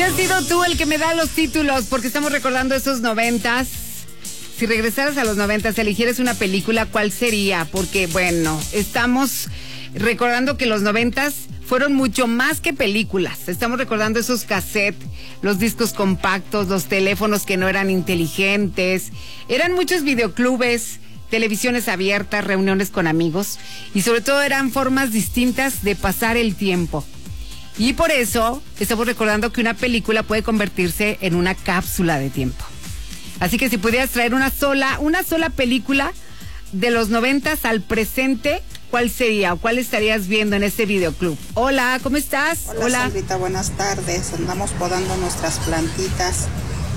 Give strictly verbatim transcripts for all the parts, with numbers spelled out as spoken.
has sido tú el que me da los títulos, porque estamos recordando esos noventas. Si regresaras a los noventas, eligieras una película, ¿cuál sería? Porque, bueno, estamos recordando que los noventas fueron mucho más que películas. Estamos recordando esos cassettes, los discos compactos, los teléfonos que no eran inteligentes. Eran muchos videoclubes, televisiones abiertas, reuniones con amigos. Y sobre todo eran formas distintas de pasar el tiempo. Y por eso estamos recordando que una película puede convertirse en una cápsula de tiempo. Así que si pudieras traer una sola, una sola película de los noventas al presente, ¿cuál sería o cuál estarías viendo en este videoclub? Hola, ¿cómo estás? Hola, Hola. Sandrita, buenas tardes. Andamos podando nuestras plantitas.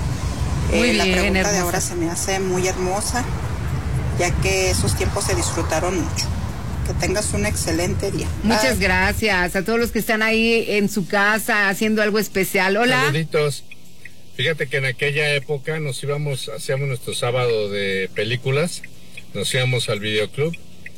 Muy eh, bien, la pregunta hermosa. de ahora se me hace muy hermosa, ya que esos tiempos se disfrutaron mucho. Que tengas un excelente día. Muchas Bye. gracias a todos los que están ahí en su casa haciendo algo especial. Hola. Saluditos. Fíjate que en aquella época nos íbamos, hacíamos nuestro sábado de películas, nos íbamos al videoclub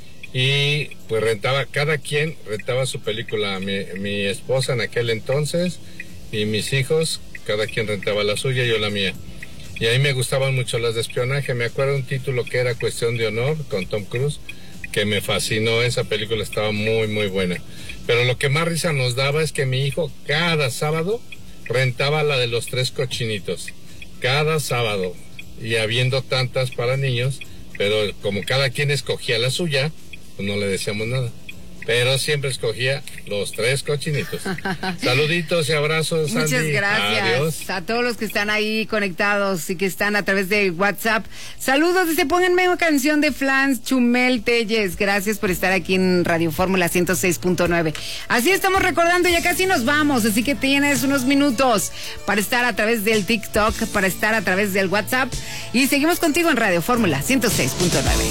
y pues rentaba, cada quien rentaba su película. Mi, mi esposa en aquel entonces y mis hijos, cada quien rentaba la suya y yo la mía. Y a mí me gustaban mucho las de espionaje. Me acuerdo un título que era Cuestión de Honor con Tom Cruise, que me fascinó. Esa película estaba muy muy buena. Pero lo que más risa nos daba es que mi hijo cada sábado rentaba la de los tres cochinitos, cada sábado, y habiendo tantas para niños, pero como cada quien escogía la suya, pues no le decíamos nada, pero siempre escogía los tres cochinitos. Saluditos y abrazos, Sandy. Muchas gracias. Adiós. A todos los que están ahí conectados y que están a través de WhatsApp. Saludos, dice, pónganme una canción de Flans Chumel Telles. Gracias por estar aquí en Radio Fórmula ciento seis punto nueve. Así estamos recordando, ya casi nos vamos, así que tienes unos minutos para estar a través del TikTok, para estar a través del WhatsApp, y seguimos contigo en Radio Fórmula ciento seis punto nueve.